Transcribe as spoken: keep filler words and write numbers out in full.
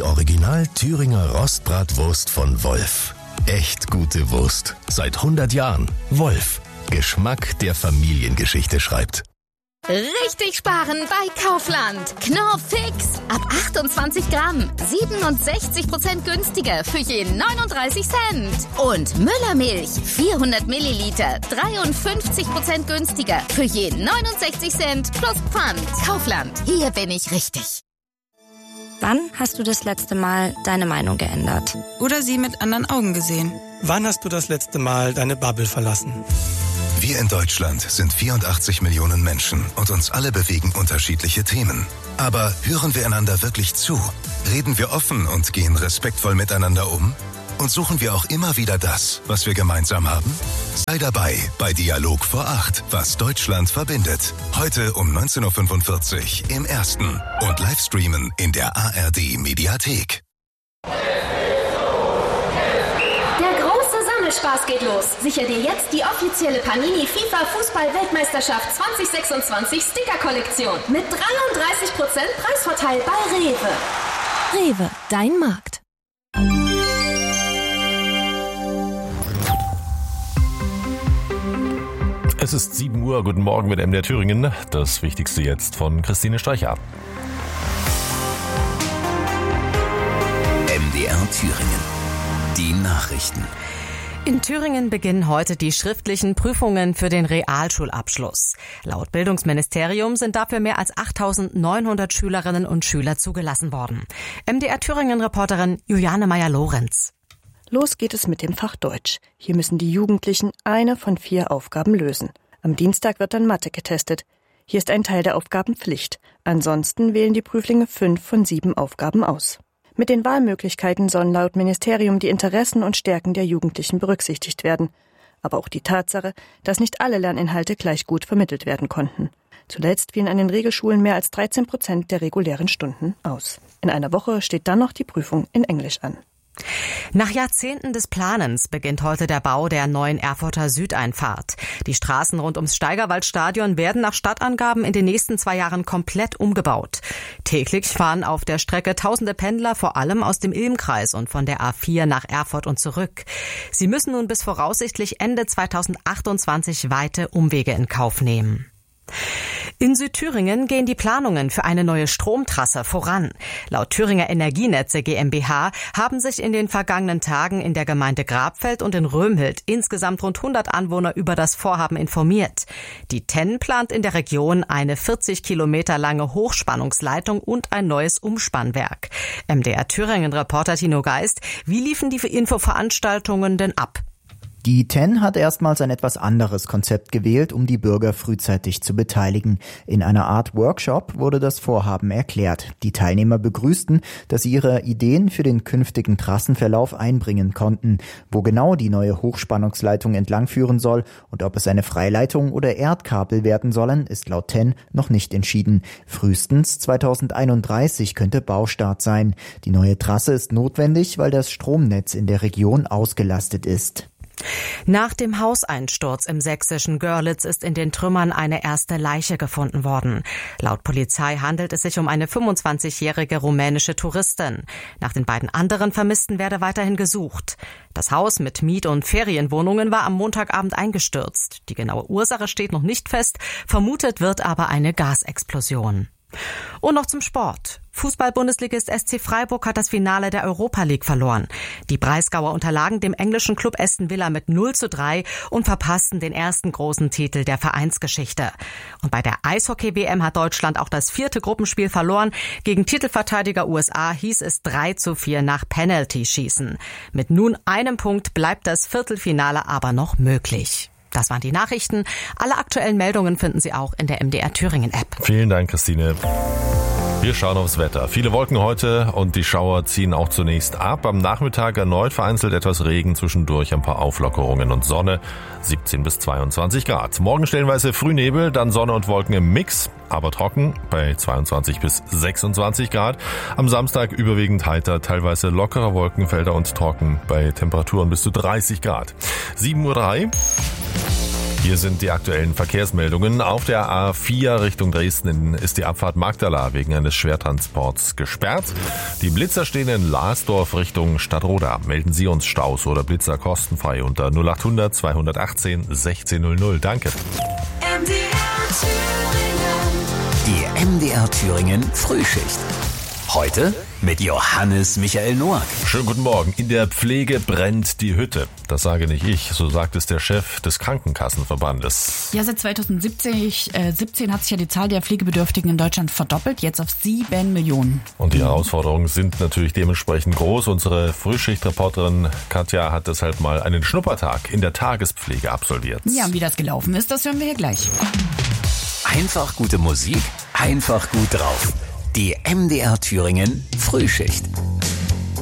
Original Thüringer Rostbratwurst von Wolf. Echt gute Wurst. Seit hundert Jahren. Wolf. Geschmack, der Familiengeschichte schreibt. Richtig sparen bei Kaufland. Knorr Fix. Ab achtundzwanzig Gramm. siebenundsechzig Prozent günstiger für je neununddreißig Cent. Und Müllermilch. vierhundert Milliliter. dreiundfünfzig Prozent günstiger für je neunundsechzig Cent plus Pfand. Kaufland. Hier bin ich richtig. Wann hast du das letzte Mal deine Meinung geändert? Oder sie mit anderen Augen gesehen? Wann hast du das letzte Mal deine Bubble verlassen? Wir in Deutschland sind vierundachtzig Millionen Menschen und uns alle bewegen unterschiedliche Themen. Aber hören wir einander wirklich zu? Reden wir offen und gehen respektvoll miteinander um? Und suchen wir auch immer wieder das, was wir gemeinsam haben? Sei dabei bei Dialog vor acht, was Deutschland verbindet. Heute um neunzehn Uhr fünfundvierzig im Ersten und Livestreamen in der A R D-Mediathek. Spaß geht los. Sicher dir jetzt die offizielle Panini FIFA Fußball-Weltmeisterschaft zwanzig sechsundzwanzig Sticker-Kollektion mit dreiunddreißig Prozent Preisvorteil bei Rewe. Rewe, dein Markt. Es ist sieben Uhr. Guten Morgen mit M D R Thüringen. Das Wichtigste jetzt von Christine Streicher. M D R Thüringen. Die Nachrichten. In Thüringen beginnen heute die schriftlichen Prüfungen für den Realschulabschluss. Laut Bildungsministerium sind dafür mehr als achttausendneunhundert Schülerinnen und Schüler zugelassen worden. M D R Thüringen-Reporterin Juliane Meyer-Lorenz. Los geht es mit dem Fach Deutsch. Hier müssen die Jugendlichen eine von vier Aufgaben lösen. Am Dienstag wird dann Mathe getestet. Hier ist ein Teil der Aufgaben Pflicht. Ansonsten wählen die Prüflinge fünf von sieben Aufgaben aus. Mit den Wahlmöglichkeiten sollen laut Ministerium die Interessen und Stärken der Jugendlichen berücksichtigt werden. Aber auch die Tatsache, dass nicht alle Lerninhalte gleich gut vermittelt werden konnten. Zuletzt fielen an den Regelschulen mehr als dreizehn Prozent der regulären Stunden aus. In einer Woche steht dann noch die Prüfung in Englisch an. Nach Jahrzehnten des Planens beginnt heute der Bau der neuen Erfurter Südeinfahrt. Die Straßen rund ums Steigerwaldstadion werden nach Stadtangaben in den nächsten zwei Jahren komplett umgebaut. Täglich fahren auf der Strecke tausende Pendler, vor allem aus dem Ilmkreis und von der A vier nach Erfurt und zurück. Sie müssen nun bis voraussichtlich Ende zweitausendachtundzwanzig weite Umwege in Kauf nehmen. In Südthüringen gehen die Planungen für eine neue Stromtrasse voran. Laut Thüringer Energienetze GmbH haben sich in den vergangenen Tagen in der Gemeinde Grabfeld und in Römhild insgesamt rund hundert Anwohner über das Vorhaben informiert. Die T E N plant in der Region eine vierzig Kilometer lange Hochspannungsleitung und ein neues Umspannwerk. M D R Thüringen-Reporter Tino Geist, wie liefen die Infoveranstaltungen denn ab? Die T E N hat erstmals ein etwas anderes Konzept gewählt, um die Bürger frühzeitig zu beteiligen. In einer Art Workshop wurde das Vorhaben erklärt. Die Teilnehmer begrüßten, dass sie ihre Ideen für den künftigen Trassenverlauf einbringen konnten. Wo genau die neue Hochspannungsleitung entlangführen soll und ob es eine Freileitung oder Erdkabel werden sollen, ist laut T E N noch nicht entschieden. Frühestens zweitausendeinunddreißig könnte Baustart sein. Die neue Trasse ist notwendig, weil das Stromnetz in der Region ausgelastet ist. Nach dem Hauseinsturz im sächsischen Görlitz ist in den Trümmern eine erste Leiche gefunden worden. Laut Polizei handelt es sich um eine fünfundzwanzigjährige rumänische Touristin. Nach den beiden anderen Vermissten werde weiterhin gesucht. Das Haus mit Miet- und Ferienwohnungen war am Montagabend eingestürzt. Die genaue Ursache steht noch nicht fest, vermutet wird aber eine Gasexplosion. Und noch zum Sport. Fußball-Bundesligist S C Freiburg hat das Finale der Europa League verloren. Die Breisgauer unterlagen dem englischen Club Aston Villa mit null zu drei und verpassten den ersten großen Titel der Vereinsgeschichte. Und bei der Eishockey-W M hat Deutschland auch das vierte Gruppenspiel verloren. Gegen Titelverteidiger U S A hieß es drei zu vier nach Penalty-Schießen. Mit nun einem Punkt bleibt das Viertelfinale aber noch möglich. Das waren die Nachrichten. Alle aktuellen Meldungen finden Sie auch in der M D R Thüringen App. Vielen Dank, Christine. Wir schauen aufs Wetter. Viele Wolken heute und die Schauer ziehen auch zunächst ab. Am Nachmittag erneut vereinzelt etwas Regen, zwischendurch ein paar Auflockerungen und Sonne. siebzehn bis zweiundzwanzig Grad. Morgen stellenweise Frühnebel, dann Sonne und Wolken im Mix, aber trocken bei zweiundzwanzig bis sechsundzwanzig Grad. Am Samstag überwiegend heiter, teilweise lockerer Wolkenfelder und trocken bei Temperaturen bis zu dreißig Grad. sieben Uhr drei. Hier sind die aktuellen Verkehrsmeldungen. Auf der A vier Richtung Dresden ist die Abfahrt Magdala wegen eines Schwertransports gesperrt. Die Blitzer stehen in Lasdorf Richtung Stadtroda. Melden Sie uns Staus oder Blitzer kostenfrei unter null acht hundert zweihundertachtzehn sechzehn null null. Danke. Die M D R Thüringen Frühschicht. Heute mit Johannes Michael Noack. Schönen guten Morgen. In der Pflege brennt die Hütte. Das sage nicht ich, so sagt es der Chef des Krankenkassenverbandes. Ja, seit zweitausendsiebzehn äh, siebzehn hat sich ja die Zahl der Pflegebedürftigen in Deutschland verdoppelt, jetzt auf sieben Millionen. Und die Herausforderungen sind natürlich dementsprechend groß. Unsere Frühschichtreporterin Katja hat deshalb mal einen Schnuppertag in der Tagespflege absolviert. Ja, und wie das gelaufen ist, das hören wir hier gleich. Einfach gute Musik, einfach gut drauf. Die M D R Thüringen Frühschicht.